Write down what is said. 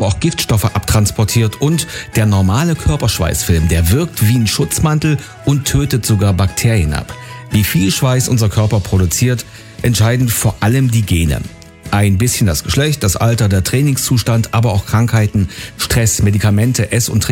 auch Giftstoffe abtransportiert und der normale Körperschweißfilm, der wirkt wie ein Schutzmantel und tötet sogar Bakterien ab. Wie viel Schweiß unser Körper produziert, entscheiden vor allem die Gene. Ein bisschen das Geschlecht, das Alter, der Trainingszustand, aber auch Krankheiten, Stress, Medikamente, Ess- und